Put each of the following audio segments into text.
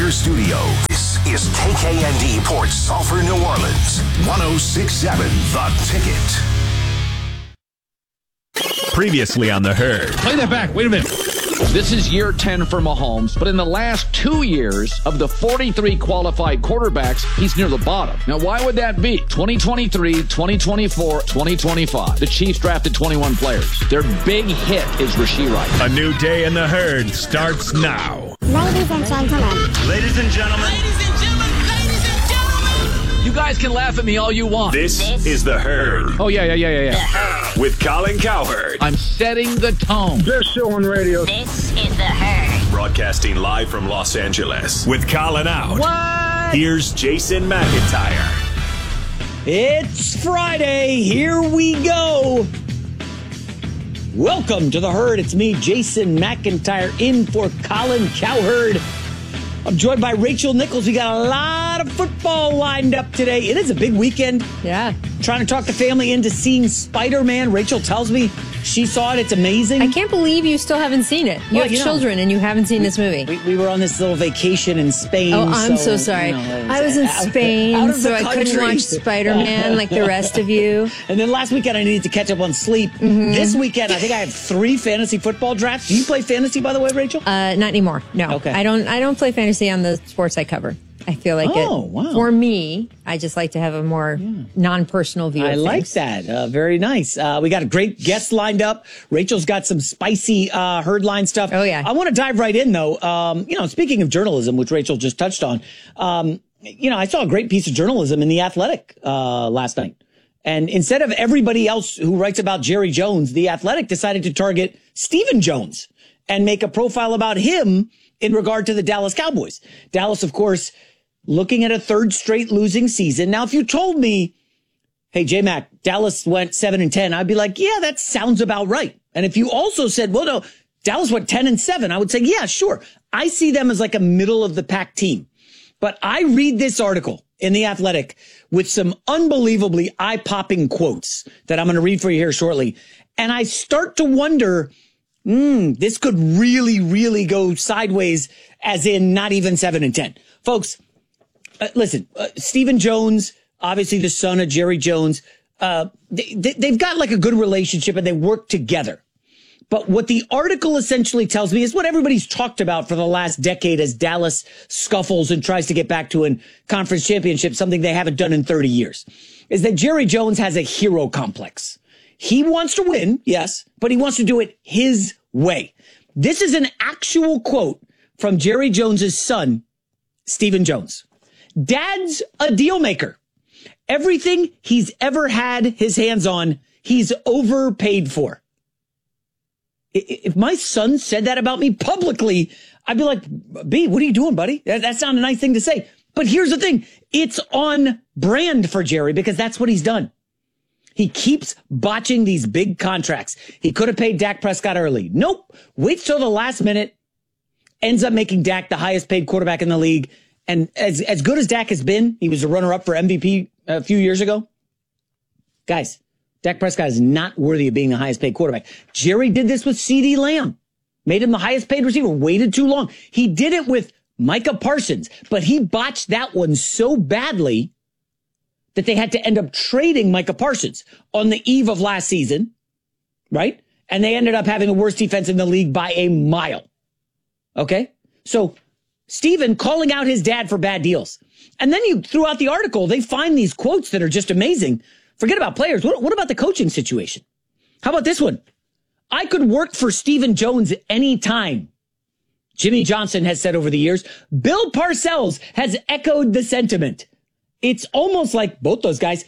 your studio. This is KKND Port Sulphur, New Orleans. 106.7 The Ticket. Previously on The Herd. Play that back. Wait a minute. This is year 10 for Mahomes, but in the last 2 years of the 43 qualified quarterbacks, he's near the bottom. Now, why would that be? 2023, 2024, 2025. The Chiefs drafted 21 players. Their big hit is Rashee Rice. A new day in The Herd starts now. Ladies and gentlemen. Ladies and gentlemen. You guys can laugh at me all you want. This is The Herd. Oh, yeah. With Colin Cowherd. I'm setting the tone. Best show on radio. This is The Herd. Broadcasting live from Los Angeles. With Colin out. What? Here's Jason McIntyre. It's Friday. Here we go. Welcome to The Herd. It's me, Jason McIntyre, in for Colin Cowherd. I'm joined by Rachel Nichols. We got a lot of football lined up today. It is a big weekend. Yeah. Trying to talk the family into seeing Spider-Man. Rachel tells me she saw it. It's amazing. I can't believe you still haven't seen it. You have children and you haven't seen this movie. We were on this little vacation in Spain. Oh, I'm so sorry. I was in Spain, so I couldn't watch Spider-Man like the rest of you. And then last weekend, I needed to catch up on sleep. Mm-hmm. This weekend, I think I have 3 fantasy football drafts. Do you play fantasy, by the way, Rachel? Not anymore. No. Okay. I don't play fantasy on the sports I cover. I feel like wow. For me, I just like to have a more non-personal view of things. I like that. Very nice. We got a great guest lined up. Rachel's got some spicy herd line stuff. Oh, yeah. I want to dive right in, though. Speaking of journalism, which Rachel just touched on, I saw a great piece of journalism in The Athletic last night. And instead of everybody else who writes about Jerry Jones, The Athletic decided to target Stephen Jones and make a profile about him in regard to the Dallas Cowboys. Dallas, of course, looking at a 3rd straight losing season. Now, if you told me, hey, J-Mac, Dallas went 7-10, I'd be like, yeah, that sounds about right. And if you also said, well, no, Dallas went 10-7, I would say, yeah, sure. I see them as like a middle of the pack team. But I read this article in The Athletic with some unbelievably eye-popping quotes that I'm going to read for you here shortly. And I start to wonder, this could really, really go sideways, as in not even 7-10. Folks, listen, Stephen Jones, obviously the son of Jerry Jones, they've got like a good relationship and they work together. But what the article essentially tells me is what everybody's talked about for the last decade as Dallas scuffles and tries to get back to a conference championship, something they haven't done in 30 years, is that Jerry Jones has a hero complex. He wants to win, yes, but he wants to do it his way. This is an actual quote from Jerry Jones's son, Stephen Jones. Dad's a deal maker. Everything he's ever had his hands on, he's overpaid for. If my son said that about me publicly, I'd be like, B, what are you doing, buddy? That's not a nice thing to say. But here's the thing. It's on brand for Jerry because that's what he's done. He keeps botching these big contracts. He could have paid Dak Prescott early. Nope. Waits till the last minute. Ends up making Dak the highest paid quarterback in the league. And as good as Dak has been, he was a runner-up for MVP a few years ago. Guys, Dak Prescott is not worthy of being the highest paid quarterback. Jerry did this with CeeDee Lamb. Made him the highest paid receiver. Waited too long. He did it with Micah Parsons. But he botched that one so badly that they had to end up trading Micah Parsons on the eve of last season. Right? And they ended up having the worst defense in the league by a mile. Okay? So Stephen calling out his dad for bad deals. And then throughout the article, they find these quotes that are just amazing. Forget about players. What about the coaching situation? How about this one? I could work for Stephen Jones anytime. Jimmy Johnson has said over the years. Bill Parcells has echoed the sentiment. It's almost like both those guys,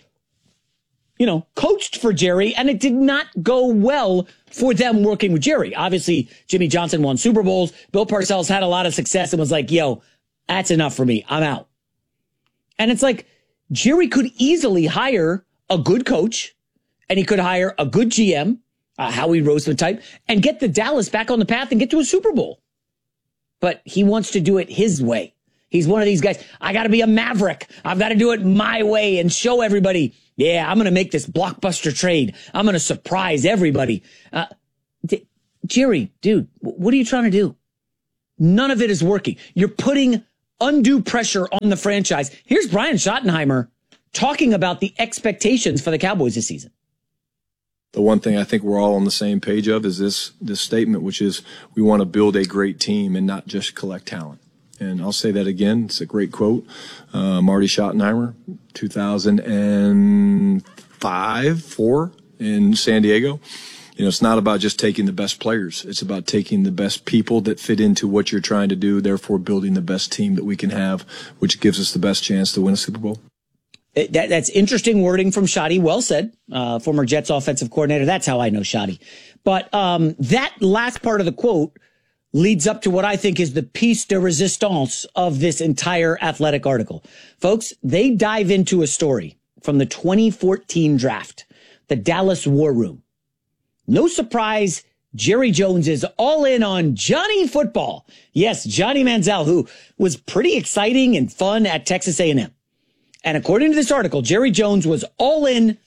coached for Jerry, and it did not go well for them working with Jerry. Obviously, Jimmy Johnson won Super Bowls. Bill Parcells had a lot of success and was like, yo, that's enough for me. I'm out. And it's like Jerry could easily hire a good coach, and he could hire a good GM, Howie Roseman type, and get the Dallas back on the path and get to a Super Bowl. But he wants to do it his way. He's one of these guys. I got to be a maverick. I've got to do it my way and show everybody, yeah, I'm going to make this blockbuster trade. I'm going to surprise everybody. Jerry, dude, what are you trying to do? None of it is working. You're putting undue pressure on the franchise. Here's Brian Schottenheimer talking about the expectations for the Cowboys this season. The one thing I think we're all on the same page of is this statement, which is we want to build a great team and not just collect talent. And I'll say that again. It's a great quote. Marty Schottenheimer, 2005-4 in San Diego. You know, it's not about just taking the best players. It's about taking the best people that fit into what you're trying to do, therefore building the best team that we can have, which gives us the best chance to win a Super Bowl. That's interesting wording from Shotty. Well said. Former Jets offensive coordinator. That's how I know Shotty. But that last part of the quote leads up to what I think is the piece de resistance of this entire Athletic article. Folks, they dive into a story from the 2014 draft, the Dallas War Room. No surprise, Jerry Jones is all in on Johnny Football. Yes, Johnny Manziel, who was pretty exciting and fun at Texas A&M. And according to this article, Jerry Jones was all in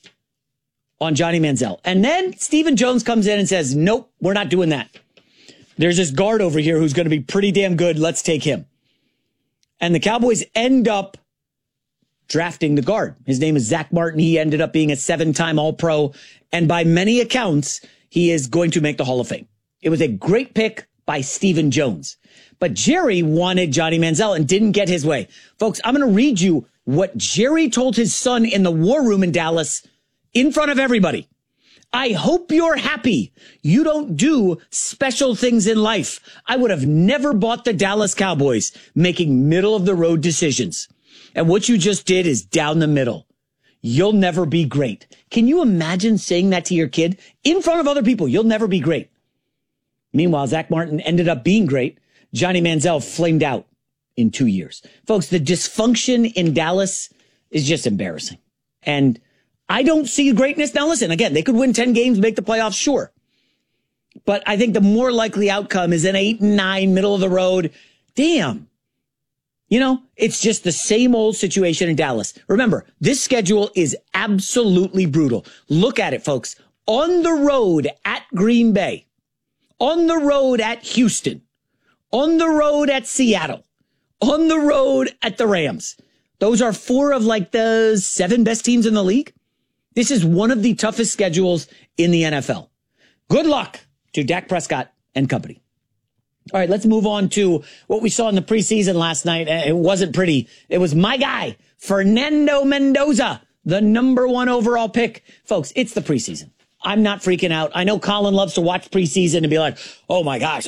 on Johnny Manziel. And then Stephen Jones comes in and says, nope, we're not doing that. There's this guard over here who's going to be pretty damn good. Let's take him. And the Cowboys end up drafting the guard. His name is Zach Martin. He ended up being a 7-time All-Pro. And by many accounts, he is going to make the Hall of Fame. It was a great pick by Stephen Jones. But Jerry wanted Johnny Manziel and didn't get his way. Folks, I'm going to read you what Jerry told his son in the War Room in Dallas in front of everybody. I hope you're happy. You don't do special things in life. I would have never bought the Dallas Cowboys making middle-of-the-road decisions. And what you just did is down the middle. You'll never be great. Can you imagine saying that to your kid in front of other people? You'll never be great. Meanwhile, Zach Martin ended up being great. Johnny Manziel flamed out in 2 years. Folks, the dysfunction in Dallas is just embarrassing. And I don't see greatness. Now, listen, again, they could win 10 games, make the playoffs, sure. But I think the more likely outcome is an 8-9, middle of the road. Damn. You know, it's just the same old situation in Dallas. Remember, this schedule is absolutely brutal. Look at it, folks. On the road at Green Bay. On the road at Houston. On the road at Seattle. On the road at the Rams. Those are 4 of like the 7 best teams in the league. This is one of the toughest schedules in the NFL. Good luck to Dak Prescott and company. All right, let's move on to what we saw in the preseason last night. It wasn't pretty. It was my guy, Fernando Mendoza, the #1 overall pick. Folks, it's the preseason. I'm not freaking out. I know Colin loves to watch preseason and be like, oh my gosh,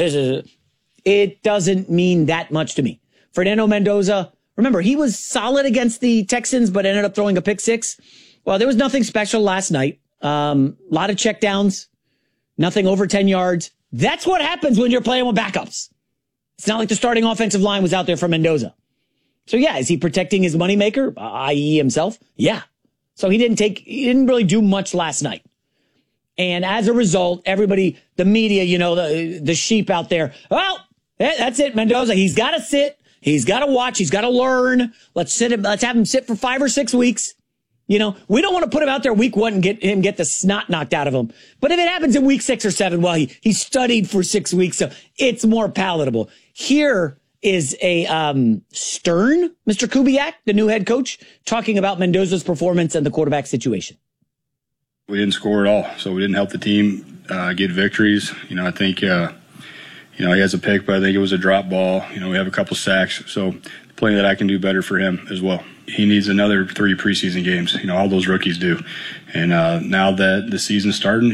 it doesn't mean that much to me. Fernando Mendoza, remember, he was solid against the Texans, but ended up throwing a pick 6. Well, there was nothing special last night. A lot of checkdowns, nothing over 10 yards. That's what happens when you're playing with backups. It's not like the starting offensive line was out there for Mendoza. So yeah, is he protecting his moneymaker, i.e. himself? Yeah. So he didn't really do much last night. And as a result, everybody, the media, you know, the sheep out there, well, that's it, Mendoza. He's got to sit. He's got to watch. He's got to learn. Let's have him sit for 5 or 6 weeks. You know, we don't want to put him out there week 1 and get the snot knocked out of him. But if it happens in week 6 or 7, well, he studied for 6 weeks, so it's more palatable. Here is a stern Mr. Kubiak, the new head coach, talking about Mendoza's performance and the quarterback situation. We didn't score at all, so we didn't help the team get victories. You know, I think, he has a pick, but I think it was a drop ball. You know, we have a couple sacks, so plenty that I can do better for him as well. He needs another 3 preseason games. You know, all those rookies do. And now that the season's starting,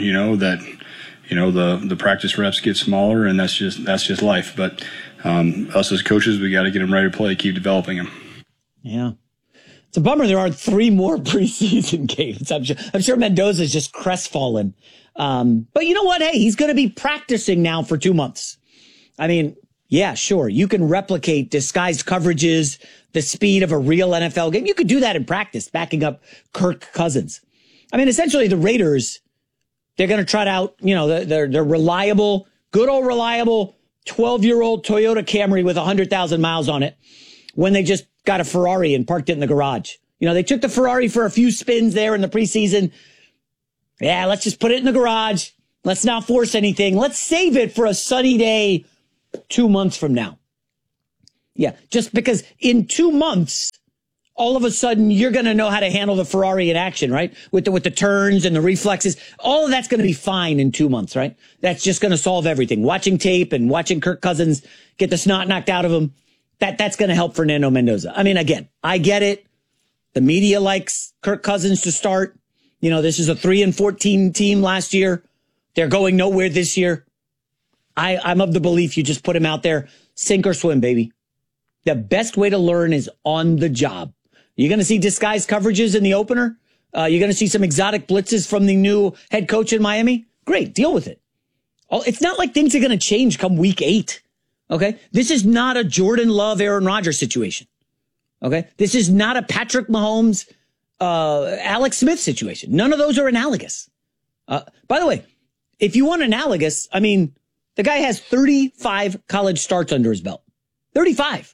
the practice reps get smaller, and that's just life. But us as coaches, we got to get him ready to play, keep developing him. Yeah. It's a bummer there aren't 3 more preseason games. I'm sure Mendoza's just crestfallen. But you know what? Hey, he's going to be practicing now for 2 months. I mean, yeah, sure. You can replicate disguised coverages, the speed of a real NFL game. You could do that in practice, backing up Kirk Cousins. I mean, essentially the Raiders, they're going to trot out, they're reliable, good old reliable 12-year-old Toyota Camry with 100,000 miles on it when they just got a Ferrari and parked it in the garage. You know, they took the Ferrari for a few spins there in the preseason. Yeah, let's just put it in the garage. Let's not force anything. Let's save it for a sunny day 2 months from now. Yeah, just because in 2 months, all of a sudden you're going to know how to handle the Ferrari in action, right? With the turns and the reflexes. All of that's going to be fine in 2 months, right? That's just going to solve everything. Watching tape and watching Kirk Cousins get the snot knocked out of him, that's going to help Fernando Mendoza. I mean, again, I get it. The media likes Kirk Cousins to start. This is a 3-14 team last year. They're going nowhere this year. I'm of the belief you just put him out there, sink or swim, baby. The best way to learn is on the job. You're going to see disguised coverages in the opener. You're going to see some exotic blitzes from the new head coach in Miami. Great, deal with it. It's not like things are going to change come week 8. Okay? This is not a Jordan Love, Aaron Rodgers situation. Okay? This is not a Patrick Mahomes, Alex Smith situation. None of those are analogous. By the way, if you want analogous, I mean, the guy has 35 college starts under his belt. 35.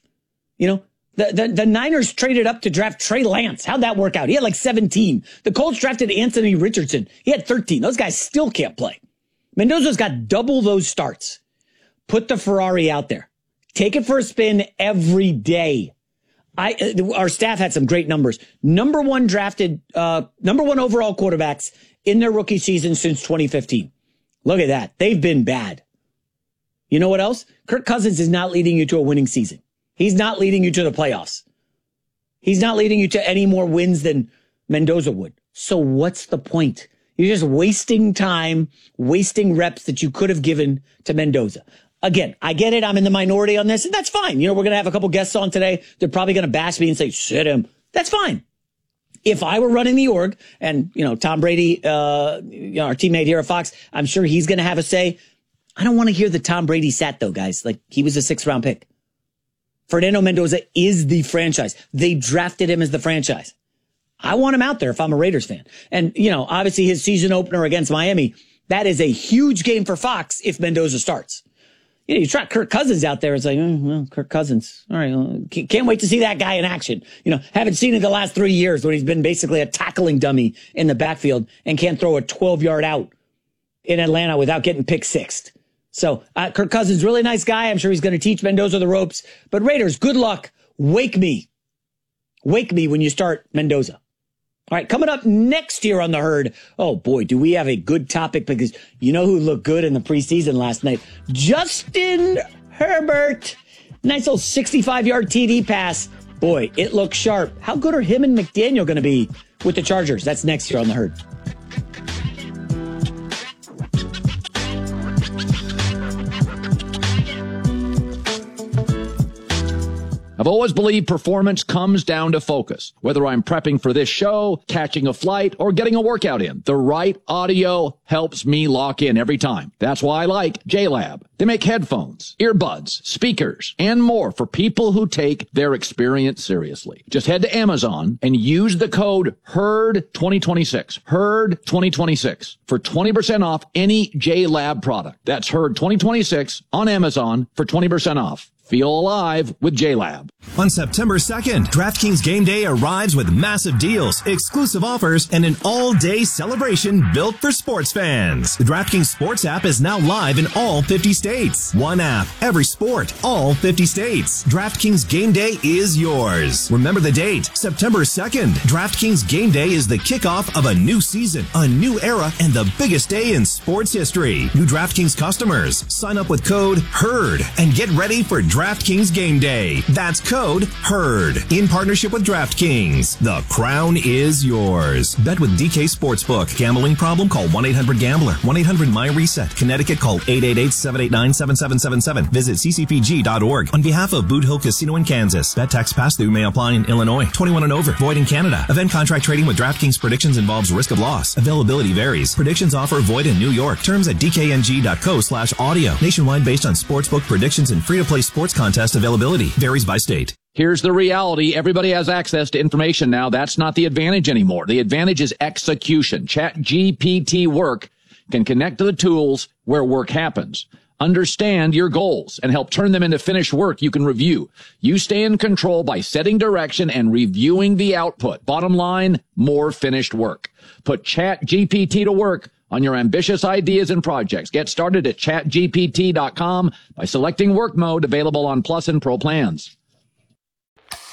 The Niners traded up to draft Trey Lance. How'd that work out? He had like 17. The Colts drafted Anthony Richardson. He had 13. Those guys still can't play. Mendoza's got double those starts. Put the Ferrari out there. Take it for a spin every day. Our staff had some great numbers. Number one overall quarterbacks in their rookie season since 2015. Look at that. They've been bad. You know what else? Kirk Cousins is not leading you to a winning season. He's not leading you to the playoffs. He's not leading you to any more wins than Mendoza would. So what's the point? You're just wasting time, wasting reps that you could have given to Mendoza. Again, I get it. I'm in the minority on this, and that's fine. We're going to have a couple guests on today. They're probably going to bash me and say, sit him. That's fine. If I were running the org and, Tom Brady, our teammate here at Fox, I'm sure he's going to have a say. I don't want to hear the Tom Brady sat, though, guys. Like, he was a 6th-round pick. Fernando Mendoza is the franchise. They drafted him as the franchise. I want him out there if I'm a Raiders fan. And, obviously his season opener against Miami, that is a huge game for Fox if Mendoza starts. You try Kirk Cousins out there. It's like, Kirk Cousins. All right. Can't wait to see that guy in action. Haven't seen it the last 3 years when he's been basically a tackling dummy in the backfield and can't throw a 12-yard out in Atlanta without getting pick sixed. So Kirk Cousins, really nice guy. I'm sure he's going to teach Mendoza the ropes. But Raiders, good luck. Wake me. Wake me when you start Mendoza. All right, coming up next year on The Herd. Oh, boy, do we have a good topic, because you know who looked good in the preseason last night? Justin Herbert. Nice little 65-yard TD pass. Boy, it looks sharp. How good are him and McDaniel going to be with the Chargers? That's next year on The Herd. I've always believed performance comes down to focus. Whether I'm prepping for this show, catching a flight, or getting a workout in, the right audio helps me lock in every time. That's why I like JLab. They make headphones, earbuds, speakers, and more for people who take their experience seriously. Just head to Amazon and use the code HERD2026, HERD2026, for 20% off any JLab product. That's HERD2026 on Amazon for 20% off. Feel alive with JLab. On September 2nd, DraftKings Game Day arrives with massive deals, exclusive offers, and an all-day celebration built for sports fans. The DraftKings Sports app is now live in all 50 states. One app, every sport, all 50 states. DraftKings Game Day is yours. Remember the date, September 2nd. DraftKings Game Day is the kickoff of a new season, a new era, and the biggest day in sports history. New DraftKings customers, sign up with code HERD and get ready for DraftKings Game Day. That's code HERD. In partnership with DraftKings. The crown is yours. Bet with DK Sportsbook. Gambling problem? Call 1-800-GAMBLER. 1-800-MY-RESET. Connecticut, call 888-789-7777. Visit ccpg.org. On behalf of Boot Hill Casino in Kansas. Bet tax pass-through may apply in Illinois. 21 and over. Void in Canada. Event contract trading with DraftKings predictions involves risk of loss. Availability varies. Predictions offer void in New York. Terms at dkng.co/audio. Nationwide based on sportsbook predictions and free-to-play sports contest availability. Varies by state. Here's the reality. Everybody has access to information now. That's not the advantage anymore. The advantage is execution. ChatGPT Work can connect to the tools where work happens. Understand your goals and help turn them into finished work you can review. You stay in control by setting direction and reviewing the output. Bottom line, more finished work. Put ChatGPT to work on your ambitious ideas and projects. Get started at chatgpt.com by selecting work mode, available on Plus and Pro plans.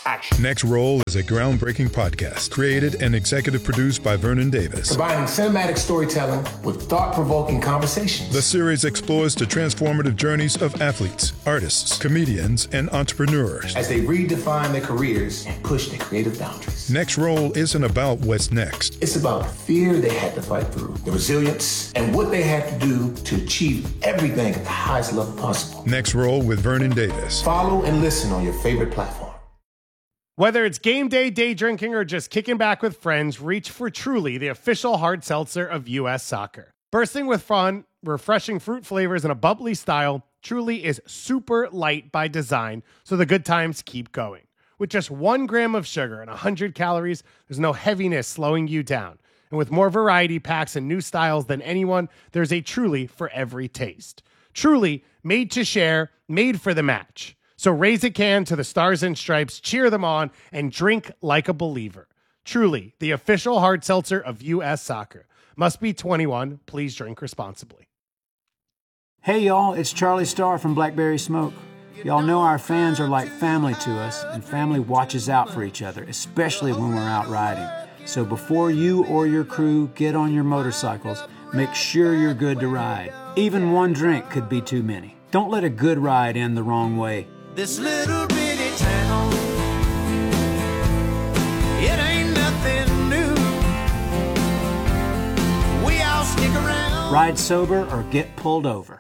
action. Next Roll is a groundbreaking podcast created and executive produced by Vernon Davis. Combining cinematic storytelling with thought-provoking conversations. The series explores the transformative journeys of athletes, artists, comedians, and entrepreneurs as they redefine their careers and push their creative boundaries. Next Roll isn't about what's next. It's about the fear they had to fight through, the resilience, and what they had to do to achieve everything at the highest level possible. Next Roll with Vernon Davis. Follow and listen on your favorite platform. Whether it's game day, day drinking, or just kicking back with friends, reach for Truly, the official hard seltzer of U.S. Soccer. Bursting with fun, refreshing fruit flavors, and a bubbly style, Truly is super light by design, so the good times keep going. With just 1 gram of sugar and 100 calories, there's no heaviness slowing you down. And with more variety packs and new styles than anyone, there's a Truly for every taste. Truly, made to share, made for the match. So raise a can to the Stars and Stripes, cheer them on, and drink like a believer. Truly, the official hard seltzer of U.S. Soccer. Must be 21. Please drink responsibly. Hey, y'all, it's Charlie Starr from Blackberry Smoke. Y'all know our fans are like family to us, and family watches out for each other, especially when we're out riding. So before you or your crew get on your motorcycles, make sure you're good to ride. Even one drink could be too many. Don't let a good ride end the wrong way. This little bitty town, it ain't nothing new. We all stick around. Ride sober or get pulled over.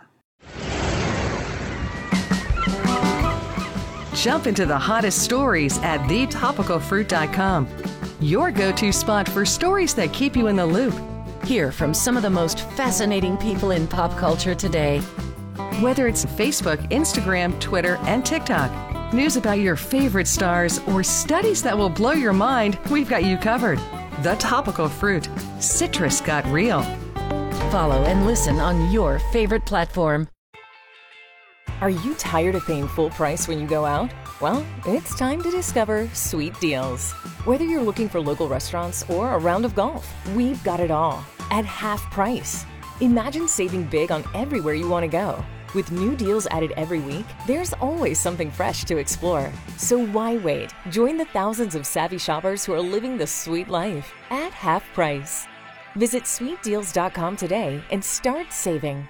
Jump into the hottest stories at thetopicalfruit.com. Your go-to spot for stories that keep you in the loop. Hear from some of the most fascinating people in pop culture today. Whether it's Facebook, Instagram, Twitter, and TikTok, news about your favorite stars, or studies that will blow your mind, we've got you covered. The Topical Fruit. Citrus got real. Follow and listen on your favorite platform. Are you tired of paying full price when you go out? Well, it's time to discover Sweet Deals. Whether you're looking for local restaurants or a round of golf, we've got it all at half price. Imagine saving big on everywhere you want to go. With new deals added every week, there's always something fresh to explore. So why wait? Join the thousands of savvy shoppers who are living the sweet life at half price. Visit sweetdeals.com today and start saving.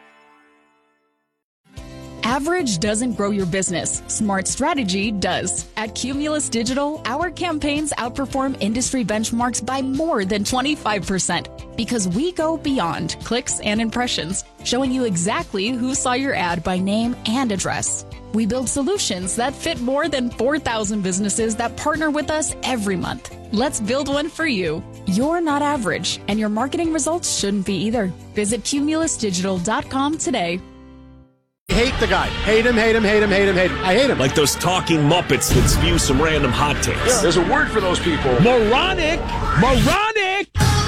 Average doesn't grow your business. Smart strategy does. At Cumulus Digital, our campaigns outperform industry benchmarks by more than 25% because we go beyond clicks and impressions, showing you exactly who saw your ad by name and address. We build solutions that fit more than 4,000 businesses that partner with us every month. Let's build one for you. You're not average, and your marketing results shouldn't be either. Visit cumulusdigital.com today. Hate the guy. Hate him, hate him, hate him, hate him, hate him. I hate him. Like those talking Muppets that spew some random hot takes. Yeah, there's a word for those people. Moronic! Moronic!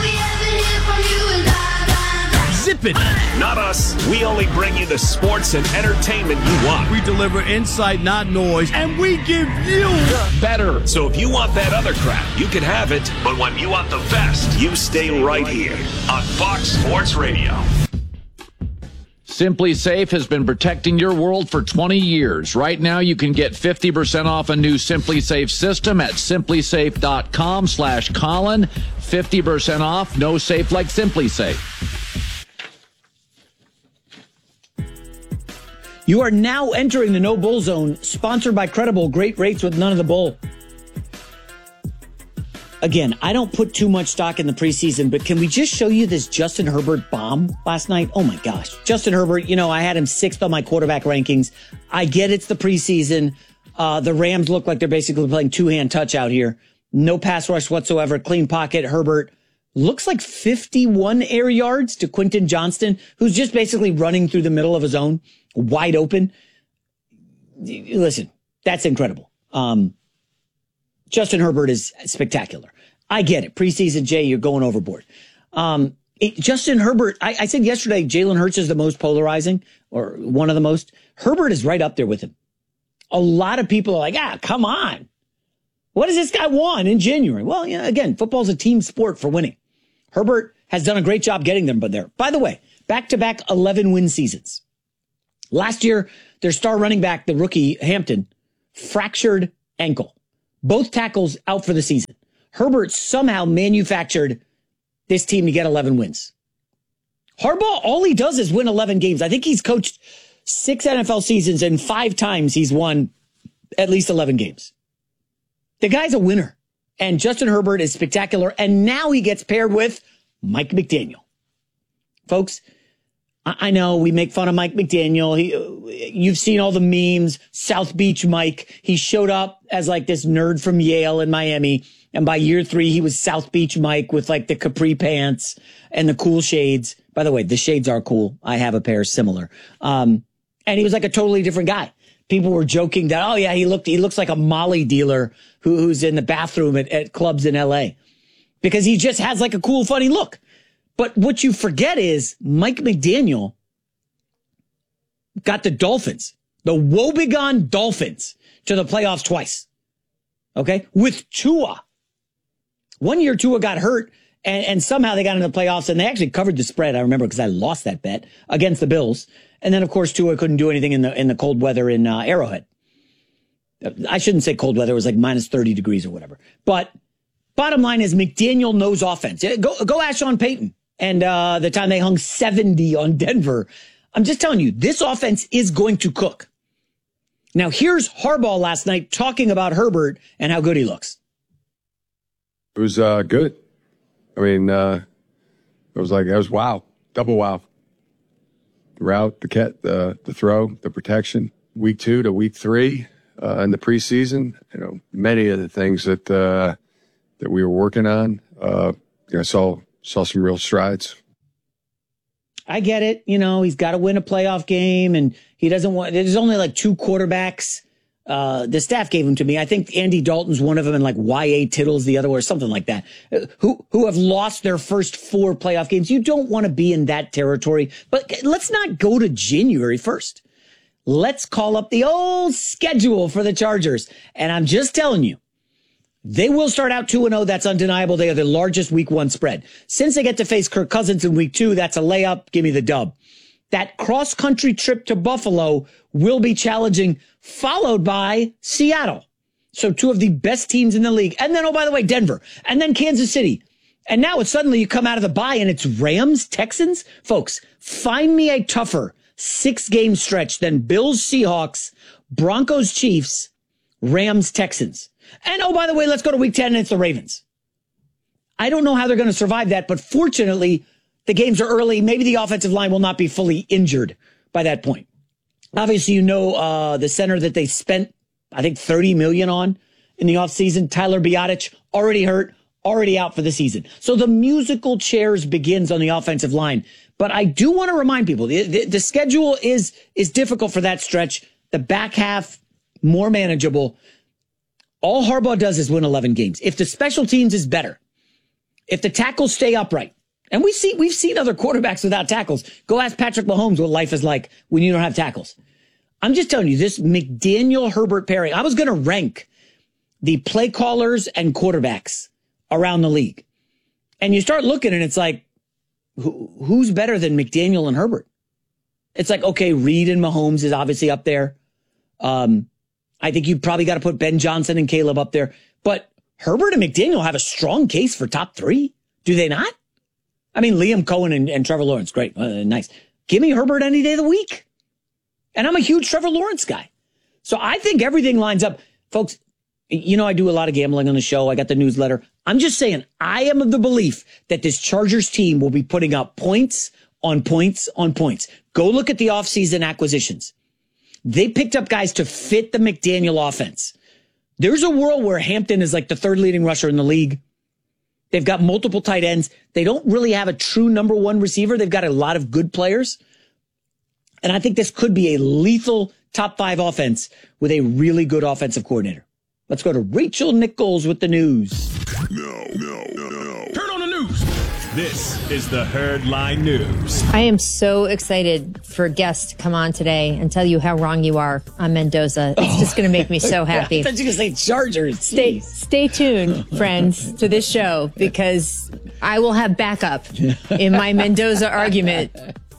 Zippin'. Not us. We only bring you the sports and entertainment you want. We deliver insight, not noise, and we give you better. So if you want that other crap, you can have it. But when you want the best, you stay right here on Fox Sports Radio. Simply Safe has been protecting your world for 20 years. Right now, you can get 50% off a new Simply Safe system at simplysafe.com/Colin. 50% off. No safe like Simply Safe. You are now entering the No Bull Zone, sponsored by Credible. Great rates with none of the bull. Again, I don't put too much stock in the preseason, but can we just show you this Justin Herbert bomb last night? Oh my gosh. Justin Herbert, I had him 6th on my quarterback rankings. I get it's the preseason. The Rams look like they're basically playing two-hand touch out here. No pass rush whatsoever. Clean pocket. Herbert looks like 51 air yards to Quentin Johnston, who's just basically running through the middle of his zone, wide open. Listen, that's incredible. Justin Herbert is spectacular. I get it. Preseason, Jay, you're going overboard. Justin Herbert, I said yesterday, Jalen Hurts is the most polarizing, or one of the most. Herbert is right up there with him. A lot of people are like, come on. What does this guy want in January? Well, again, football's a team sport for winning. Herbert has done a great job getting them there. By the way, back-to-back 11-win seasons. Last year, their star running back, the rookie Hampton, fractured ankle. Both tackles out for the season. Herbert somehow manufactured this team to get 11 wins. Harbaugh, all he does is win 11 games. I think he's coached 6 NFL seasons, and 5 times he's won at least 11 games. The guy's a winner. And Justin Herbert is spectacular. And now he gets paired with Mike McDaniel. Folks, I know we make fun of Mike McDaniel. You've seen all the memes. South Beach Mike. He showed up as like this nerd from Yale in Miami. And by year 3, he was South Beach Mike with like the capri pants and the cool shades. By the way, the shades are cool. I have a pair similar. And he was like a totally different guy. People were joking that, oh yeah, he looks like a Molly dealer who's in the bathroom at clubs in LA, because he just has like a cool, funny look. But what you forget is Mike McDaniel got the Dolphins, the woebegone Dolphins, to the playoffs twice. Okay? With Tua. One year Tua got hurt and somehow they got into the playoffs and they actually covered the spread. I remember because I lost that bet against the Bills. And then of course Tua couldn't do anything in the cold weather in Arrowhead. I shouldn't say cold weather. It was like minus 30 degrees or whatever. But bottom line is McDaniel knows offense. Go ask Sean Payton. And the time they hung 70 on Denver. I'm just telling you, this offense is going to cook. Now, here's Harbaugh last night talking about Herbert and how good he looks. It was good. I mean, it was wow. Double wow. The route, the throw, the protection. Week 2 to week 3 in the preseason, many of the things that we were working on, saw some real strides. I get it. He's got to win a playoff game and he doesn't want, there's only like 2 quarterbacks. The staff gave them to me. I think Andy Dalton's one of them and like Y.A. Tittle's the other or something like that, who have lost their first 4 playoff games. You don't want to be in that territory, but let's not go to January 1st. Let's call up the old schedule for the Chargers. And I'm just telling you, they will start out 2-0. That's undeniable. They are the largest week 1 spread. Since they get to face Kirk Cousins in week 2, that's a layup. Give me the dub. That cross-country trip to Buffalo will be challenging, followed by Seattle. So 2 of the best teams in the league. And then, oh, by the way, Denver. And then Kansas City. And now it's suddenly you come out of the bye and it's Rams, Texans. Folks, find me a tougher 6-game stretch than Bills, Seahawks, Broncos, Chiefs, Rams, Texans. And, oh, by the way, let's go to week 10 and it's the Ravens. I don't know how they're going to survive that, but fortunately, the games are early. Maybe the offensive line will not be fully injured by that point. Obviously, the center that they spent, I think, $30 million on in the offseason, Tyler Biadasz, already hurt, already out for the season. So the musical chairs begins on the offensive line. But I do want to remind people, the schedule is difficult for that stretch. The back half, more manageable. All Harbaugh does is win 11 games. If the special teams is better, if the tackles stay upright, and we've seen other quarterbacks without tackles. Go ask Patrick Mahomes what life is like when you don't have tackles. I'm just telling you, this McDaniel-Herbert pairing, I was going to rank the play callers and quarterbacks around the league. And you start looking and it's like, who's better than McDaniel and Herbert? It's like, okay, Reed and Mahomes is obviously up there. I think you probably got to put Ben Johnson and Caleb up there. But Herbert and McDaniel have a strong case for top 3. Do they not? I mean, Liam Cohen and Trevor Lawrence, great, nice. Give me Herbert any day of the week. And I'm a huge Trevor Lawrence guy. So I think everything lines up. Folks, I do a lot of gambling on the show. I got the newsletter. I'm just saying, I am of the belief that this Chargers team will be putting up points on points on points. Go look at the offseason acquisitions. They picked up guys to fit the McDaniel offense. There's a world where Hampton is like the 3rd leading rusher in the league. They've got multiple tight ends. They don't really have a true number 1 receiver. They've got a lot of good players. And I think this could be a lethal top 5 offense with a really good offensive coordinator. Let's go to Rachel Nichols with the news. No. Turn on the news. This is the Herdline News. I am so excited for guests to come on today and tell you how wrong you are on Mendoza. It's just going to make me so happy. I thought you were going to say Chargers. Stay tuned, friends, to this show because I will have backup in my Mendoza argument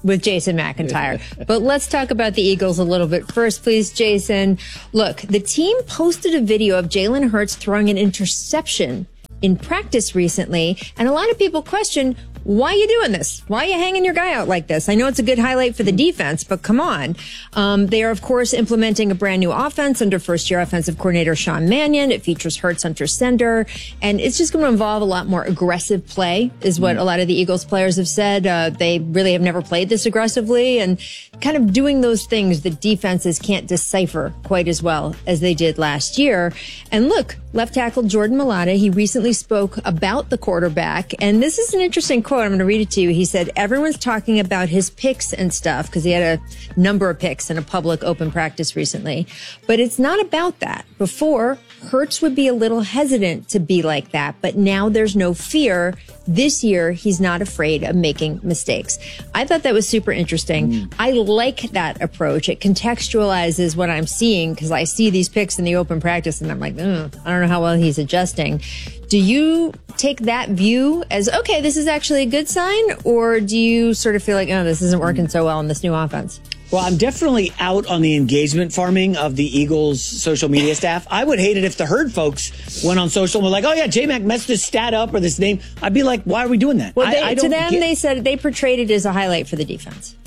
with Jason McIntyre. But let's talk about the Eagles a little bit first, please, Jason. Look, the team posted a video of Jalen Hurts throwing an interception in practice recently, and a lot of people question, why are you doing this? Why are you hanging your guy out like this? I know it's a good highlight for the defense, but come on. They are, of course, implementing a brand new offense under first-year offensive coordinator Sean Mannion. It features Hurts under center, and it's just going to involve a lot more aggressive play, is what a lot of the Eagles players have said. They really have never played this aggressively, and kind of doing those things that defenses can't decipher quite as well as they did last year. And look, left tackle Jordan Mailata, he recently spoke about the quarterback, and this is an interesting quote. I'm going to read it to you. He said, everyone's talking about his picks and stuff because he had a number of picks in a public open practice recently. But it's not about that. Before, Hurts would be a little hesitant to be like that, but now there's no fear. This year, he's not afraid of making mistakes. I thought that was super interesting. I like that approach. It contextualizes what I'm seeing because I see these picks in the open practice and I'm like, I don't know how well he's adjusting. Do you take that view as, okay, this is actually a good sign? Or do you sort of feel like, oh, this isn't working so well in this new offense? Well, I'm definitely out on the engagement farming of the Eagles social media staff. I would hate it if the Herd folks went on social and were like, oh, yeah, J-Mac messed this stat up or this name. I'd be like, why are we doing that? Well, they said they portrayed it as a highlight for the defense.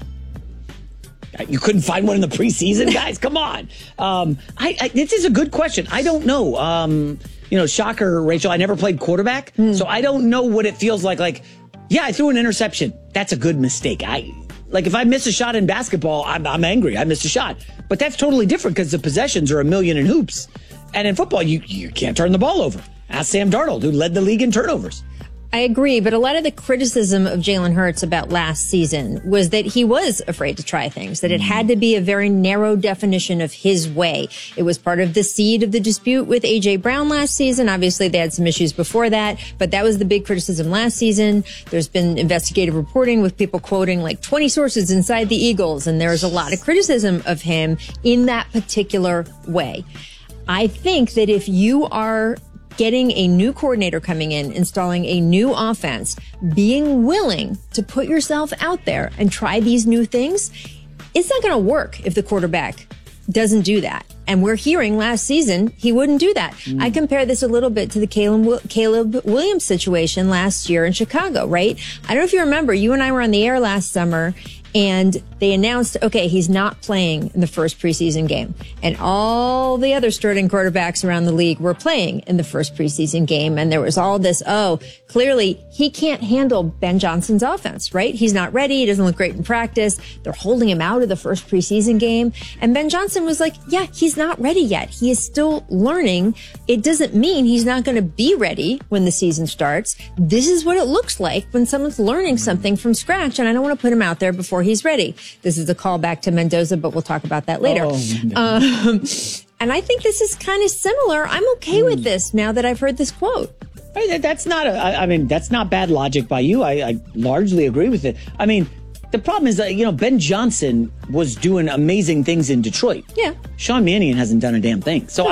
You couldn't find one in the preseason, guys? Come on. This is a good question. I don't know. Shocker, Rachel, I never played quarterback, so I don't know what it feels like. Like, yeah, I threw an interception. That's a good mistake. If I miss a shot in basketball, I'm angry. I missed a shot. But that's totally different because the possessions are a million in hoops. And in football, you can't turn the ball over. Ask Sam Darnold, who led the league in turnovers. I agree, but a lot of the criticism of Jalen Hurts about last season was that he was afraid to try things, that it had to be a very narrow definition of his way. It was part of the seed of the dispute with A.J. Brown last season. Obviously, they had some issues before that, but that was the big criticism last season. There's been investigative reporting with people quoting like 20 sources inside the Eagles, and there's a lot of criticism of him in that particular way. I think that if you are getting a new coordinator coming in, installing a new offense, being willing to put yourself out there and try these new things, it's not going to work if the quarterback doesn't do that. And we're hearing last season he wouldn't do that. I compare this a little bit to the Caleb Williams situation last year in Chicago, right? I don't know if you remember, you and I were on the air last summer and they announced, okay, he's not playing in the first preseason game. And all the other starting quarterbacks around the league were playing in the first preseason game. And there was all this, clearly he can't handle Ben Johnson's offense, right? He's not ready. He doesn't look great in practice. They're holding him out of the first preseason game. And Ben Johnson was like, yeah, he's not ready yet. He is still learning. It doesn't mean he's not going to be ready when the season starts. This is what it looks like when someone's learning something from scratch. And I don't want to put him out there before he's ready. This is a callback to Mendoza, but we'll talk about that later. And I think this is kind of similar. I'm okay with this now that I've heard this quote. That's not bad logic by you. I largely agree with it. I mean, the problem is that, Ben Johnson was doing amazing things in Detroit. Yeah. Sean Mannion hasn't done a damn thing. So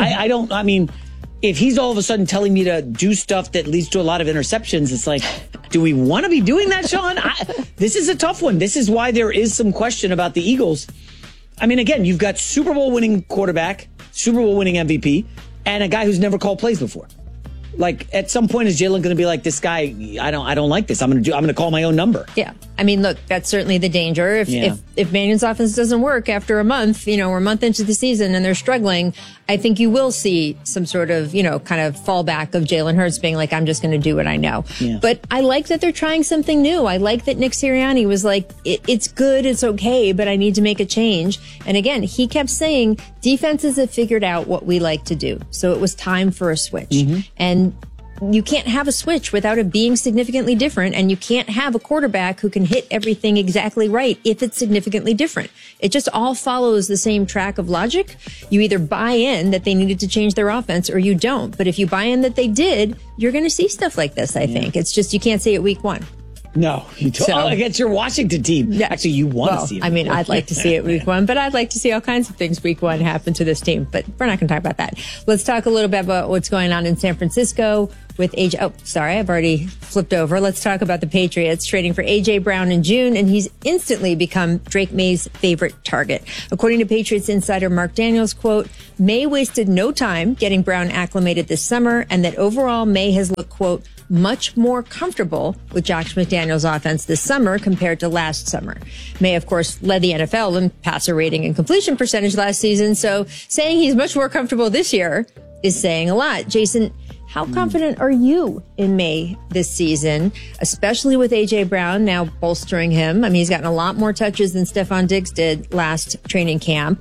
if he's all of a sudden telling me to do stuff that leads to a lot of interceptions, it's like, do we want to be doing that, Sean? This is a tough one. This is why there is some question about the Eagles. I mean, again, you've got Super Bowl winning quarterback, Super Bowl winning MVP, and a guy who's never called plays before. Like, at some point, is Jalen going to be like, this guy, I don't like this. I'm going to call my own number. Yeah. I mean, look, that's certainly the danger. If Mannion's offense doesn't work after a month, we're a month into the season and they're struggling, I think you will see some sort of, kind of fallback of Jalen Hurts being like, I'm just going to do what I know. Yeah. But I like that they're trying something new. I like that Nick Sirianni was like, it's good, it's okay, but I need to make a change. And again, he kept saying defenses have figured out what we like to do. So it was time for a switch. Mm-hmm. And you can't have a switch without it being significantly different, and you can't have a quarterback who can hit everything exactly right if it's significantly different. It just all follows the same track of logic. You either buy in that they needed to change their offense or you don't. But if you buy in that they did, you're going to see stuff like this, I think. It's just you can't see it week one. No, you don't. So- Against your Washington team. Yeah. Actually, you want to see it. I mean, I'd like to see it week 1, but I'd like to see all kinds of things week 1 happen to this team. But we're not going to talk about that. Let's talk a little bit about what's going on in San Francisco with AJ. Oh, sorry, I've already flipped over. Let's talk about the Patriots trading for AJ Brown in June, and he's instantly become Drake May's favorite target. According to Patriots insider Mark Daniels, quote, May wasted no time getting Brown acclimated this summer, and that overall May has looked, quote, much more comfortable with Josh McDaniels' offense this summer compared to last summer. May, of course, led the NFL in passer rating and completion percentage last season, so saying he's much more comfortable this year is saying a lot. Jason, how confident are you in May this season, especially with A.J. Brown now bolstering him? I mean, he's gotten a lot more touches than Stephon Diggs did last training camp,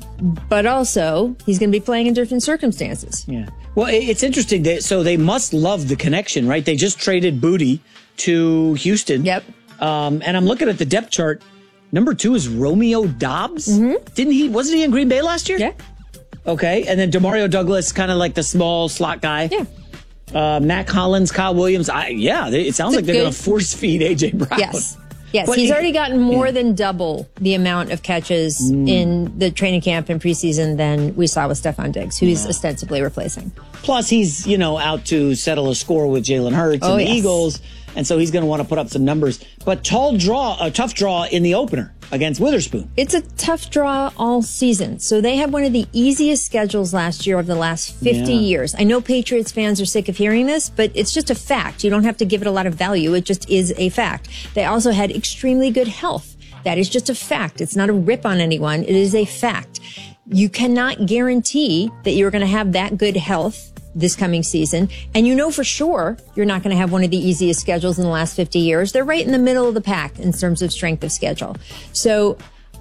but also he's going to be playing in different circumstances. Yeah. Well, it's interesting. So they must love the connection, right? They just traded Booty to Houston. Yep. And I'm looking at the depth chart. Number 2 is Romeo Doubs. Wasn't he in Green Bay last year? Yeah. Okay. And then Demario Douglas, kind of like the small slot guy. Yeah. Matt Collins, Kyle Williams. It sounds like they're going to force feed AJ Brown. Yes, But he's already gotten more than double the amount of catches in the training camp and preseason than we saw with Stephon Diggs, who he's ostensibly replacing. Plus, he's, out to settle a score with Jalen Hurts and the Eagles, and so he's going to want to put up some numbers. But tough draw in the opener against Witherspoon. It's a tough draw all season. So they have one of the easiest schedules last year of the last 50 years. I know Patriots fans are sick of hearing this, but it's just a fact. You don't have to give it a lot of value. It just is a fact. They also had extremely good health. That is just a fact. It's not a rip on anyone. It is a fact. You cannot guarantee that you're going to have that good health this coming season. And you know for sure you're not going to have one of the easiest schedules in the last 50 years. They're right in the middle of the pack in terms of strength of schedule. So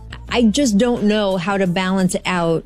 I just don't know how to balance out.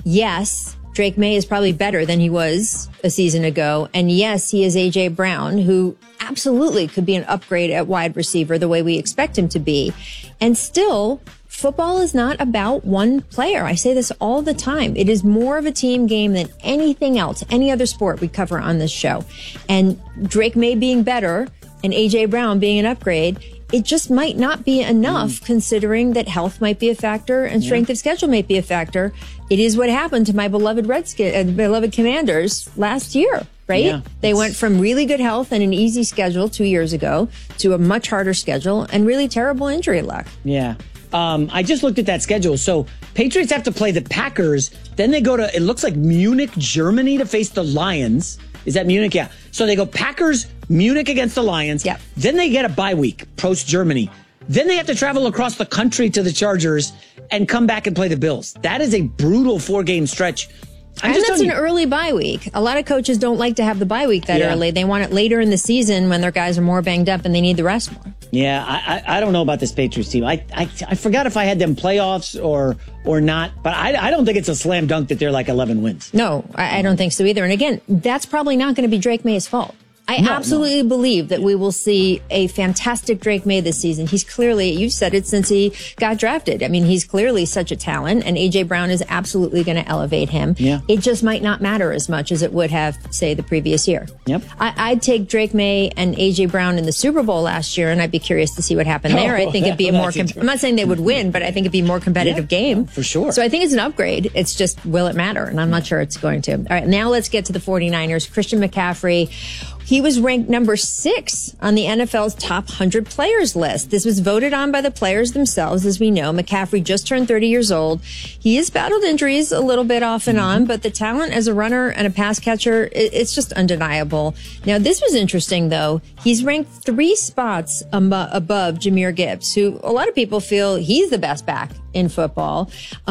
Yes, Drake May is probably better than he was a season ago. And yes, he is AJ Brown, who absolutely could be an upgrade at wide receiver the way we expect him to be. And still, football is not about one player. I say this all the time. It is more of a team game than anything else, any other sport we cover on this show. And Drake May being better and AJ Brown being an upgrade, it just might not be enough considering that health might be a factor and strength of schedule might be a factor. It is what happened to my beloved beloved Commanders last year, right? Yeah, they went from really good health and an easy schedule 2 years ago to a much harder schedule and really terrible injury luck. Yeah. I just looked at that schedule. So Patriots have to play the Packers. Then they go to, it looks like Munich, Germany to face the Lions. Is that Munich? Yeah. So they go Packers, Munich against the Lions. Yeah. Then they get a bye week, post Germany. Then they have to travel across the country to the Chargers and come back and play the Bills. That is a brutal 4-game stretch. And that's an early bye week. A lot of coaches don't like to have the bye week that early. They want it later in the season when their guys are more banged up and they need the rest more. Yeah, I don't know about this Patriots team. I forgot if I had them playoffs or not, but I don't think it's a slam dunk that they're like 11 wins. No, I don't think so either. And again, that's probably not going to be Drake May's fault. I absolutely believe that we will see a fantastic Drake May this season. He's clearly, you've said it since he got drafted. I mean, he's clearly such a talent, and A.J. Brown is absolutely going to elevate him. Yeah. It just might not matter as much as it would have, say, the previous year. Yep. I'd take Drake May and A.J. Brown in the Super Bowl last year, and I'd be curious to see what happened there. I think it'd be a more, I'm not saying they would win, but I think it'd be a more competitive game. For sure. So I think it's an upgrade. It's just, will it matter? And I'm not sure it's going to. All right, now let's get to the 49ers. Christian McCaffrey. He was ranked number 6 on the NFL's top 100 players list. This was voted on by the players themselves, as we know. McCaffrey just turned 30 years old. He has battled injuries a little bit off and on, but the talent as a runner and a pass catcher, it's just undeniable. Now, this was interesting, though. He's ranked 3 spots above Jahmyr Gibbs, who a lot of people feel he's the best back in football.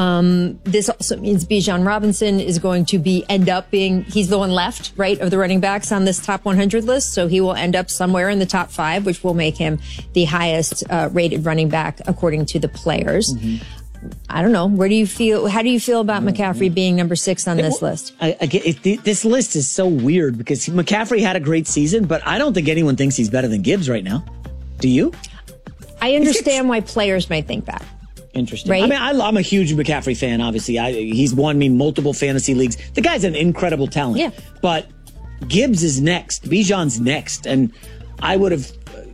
This also means Bijan Robinson is going to end up being, he's the one left, right, of the running backs on this top 100 list. So he will end up somewhere in the top 5, which will make him the highest rated running back according to the players. I don't know. How do you feel about McCaffrey being number 6 on this list? This list is so weird because McCaffrey had a great season, but I don't think anyone thinks he's better than Gibbs right now. Do you? I understand why players might think that. Interesting. Right? I mean, I'm a huge McCaffrey fan, obviously. He's won me multiple fantasy leagues. The guy's an incredible talent. Yeah. But Gibbs is next. Bijan's next. And I would have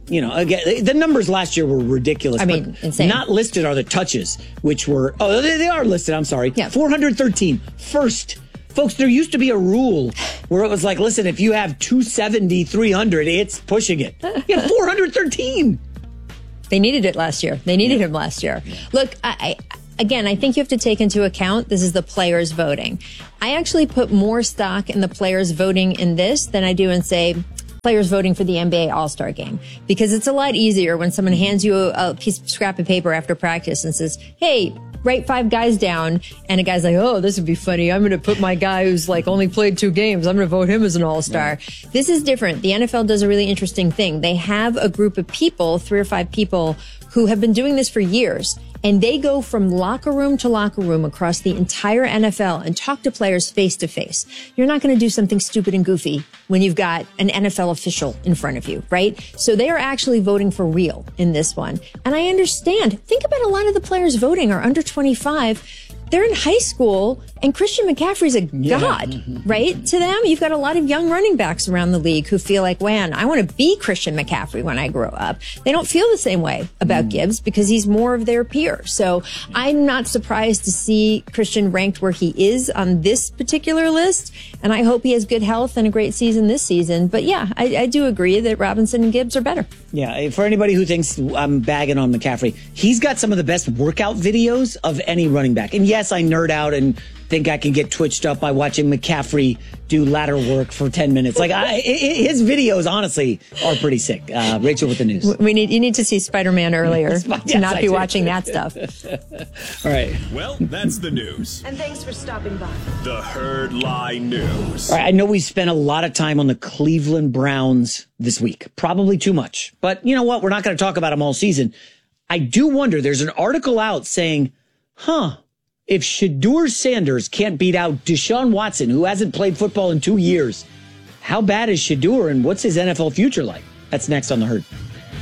again, the numbers last year were ridiculous. I mean, insane. Not listed are the touches, which were, they are listed, I'm sorry. Yeah. 413. First. Folks, there used to be a rule where it was like, listen, if you have 270, 300, it's pushing it. You have 413. They needed it last year. They needed him last year. Look, Again, I think you have to take into account this is the players voting. I actually put more stock in the players voting in this than I do in, say, players voting for the NBA All-Star Game. Because it's a lot easier when someone hands you a piece of scrap of paper after practice and says, hey, write 5 guys down. And a guy's like, oh, this would be funny. I'm going to put my guy who's like only played 2 games. I'm going to vote him as an all-star. Yeah. This is different. The NFL does a really interesting thing. They have a group of people, 3 or 5 people, who have been doing this for years. And they go from locker room to locker room across the entire NFL and talk to players face to face. You're not going to do something stupid and goofy when you've got an NFL official in front of you, right? So they are actually voting for real in this one. And I understand. Think about a lot of the players voting are under 25. They're in high school, and Christian McCaffrey's a god, right? To them, you've got a lot of young running backs around the league who feel like, man, I want to be Christian McCaffrey when I grow up. They don't feel the same way about Gibbs because he's more of their peer. So I'm not surprised to see Christian ranked where he is on this particular list, and I hope he has good health and a great season this season. But yeah, I do agree that Robinson and Gibbs are better. Yeah, for anybody who thinks I'm bagging on McCaffrey, he's got some of the best workout videos of any running back. And yes, I nerd out and think I can get twitched up by watching McCaffrey do ladder work for 10 minutes. Like his videos, honestly, are pretty sick. Rachel with the news. You need to see Spider-Man earlier to not be watching that stuff. All right. Well, that's the news. And thanks for stopping by. The Herd Lie News. All right, I know we spent a lot of time on the Cleveland Browns this week. Probably too much. But you know what? We're not going to talk about them all season. I do wonder, there's an article out saying, if Shedeur Sanders can't beat out Deshaun Watson, who hasn't played football in 2 years, how bad is Shedeur and what's his NFL future like? That's next on The Herd.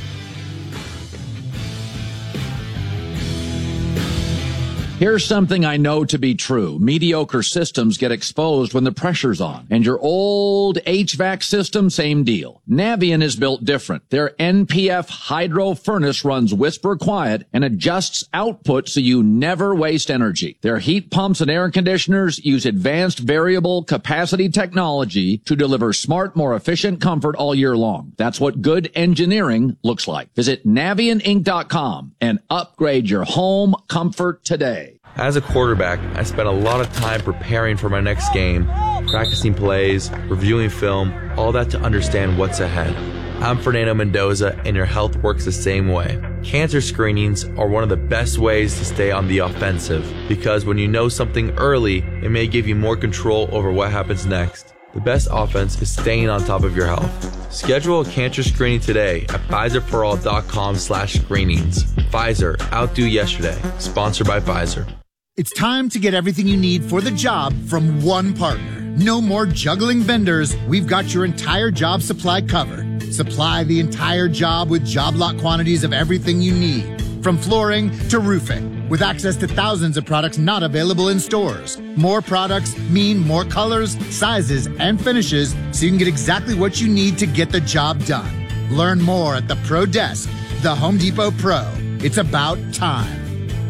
Here's something I know to be true. Mediocre systems get exposed when the pressure's on. And your old HVAC system, same deal. Navien is built different. Their NPF hydro furnace runs whisper quiet and adjusts output so you never waste energy. Their heat pumps and air conditioners use advanced variable capacity technology to deliver smart, more efficient comfort all year long. That's what good engineering looks like. Visit NavientInc.com and upgrade your home comfort today. As a quarterback, I spent a lot of time preparing for my next game, practicing plays, reviewing film, all that to understand what's ahead. I'm Fernando Mendoza, and your health works the same way. Cancer screenings are one of the best ways to stay on the offensive, because when you know something early, it may give you more control over what happens next. The best offense is staying on top of your health. Schedule a cancer screening today at PfizerForAll.com/screenings. Pfizer, outdo yesterday. Sponsored by Pfizer. It's time to get everything you need for the job from one partner. No more juggling vendors. We've got your entire job supply covered. Supply the entire job with job lot quantities of everything you need, from flooring to roofing, with access to thousands of products not available in stores. More products mean more colors, sizes, and finishes, so you can get exactly what you need to get the job done. Learn more at the Pro Desk, the Home Depot Pro. It's about time.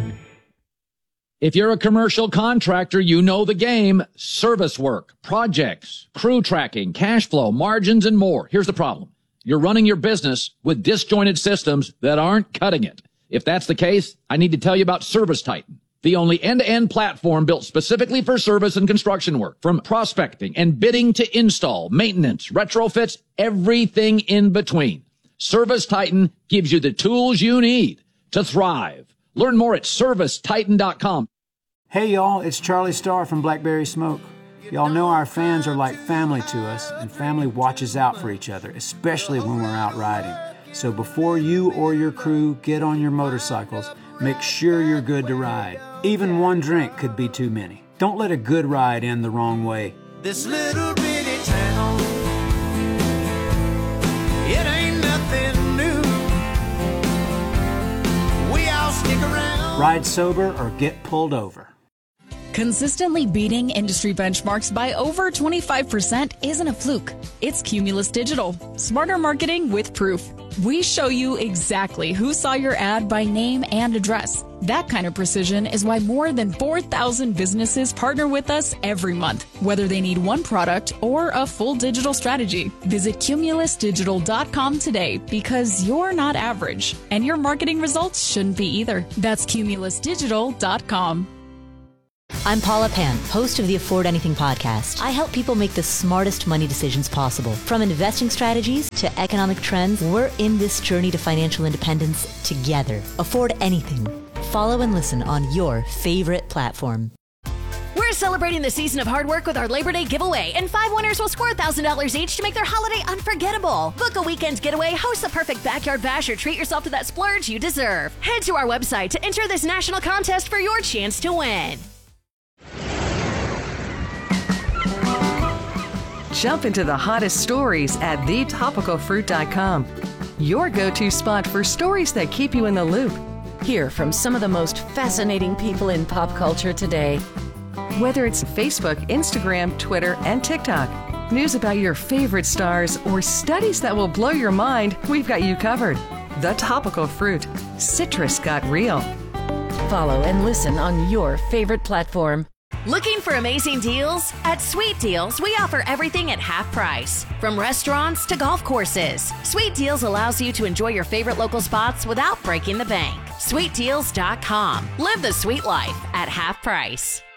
If you're a commercial contractor, you know the game. Service work, projects, crew tracking, cash flow, margins, and more. Here's the problem. You're running your business with disjointed systems that aren't cutting it. If that's the case, I need to tell you about ServiceTitan, the only end-to-end platform built specifically for service and construction work. From prospecting and bidding to install, maintenance, retrofits, everything in between. ServiceTitan gives you the tools you need to thrive. Learn more at ServiceTitan.com. Hey y'all, it's Charlie Starr from Blackberry Smoke. Y'all know our fans are like family to us, and family watches out for each other, especially when we're out riding. So before you or your crew get on your motorcycles, make sure you're good to ride. Even one drink could be too many. Don't let a good ride end the wrong way. This little bitty town, it ain't nothing new. We all stick around. Ride sober or get pulled over. Consistently beating industry benchmarks by over 25% isn't a fluke. It's Cumulus Digital. Smarter marketing with proof. We show you exactly who saw your ad by name and address. That kind of precision is why more than 4,000 businesses partner with us every month, whether they need one product or a full digital strategy. Visit cumulusdigital.com today because you're not average, and your marketing results shouldn't be either. That's cumulusdigital.com. I'm Paula Pant, host of the Afford Anything podcast. I help people make the smartest money decisions possible. From investing strategies to economic trends, we're in this journey to financial independence together. Afford Anything. Follow and listen on your favorite platform. We're celebrating the season of hard work with our Labor Day giveaway, and 5 winners will score $1,000 each to make their holiday unforgettable. Book a weekend getaway, host the perfect backyard bash, or treat yourself to that splurge you deserve. Head to our website to enter this national contest for your chance to win. Jump into the hottest stories at thetopicalfruit.com. Your go-to spot for stories that keep you in the loop. Hear from some of the most fascinating people in pop culture today. Whether it's Facebook, Instagram, Twitter, and TikTok, news about your favorite stars, or studies that will blow your mind, we've got you covered. The Topical Fruit. Citrus got real. Follow and listen on your favorite platform. Looking for amazing deals? At Sweet Deals, we offer everything at half price. From restaurants to golf courses, Sweet Deals allows you to enjoy your favorite local spots without breaking the bank. SweetDeals.com. Live the sweet life at half price.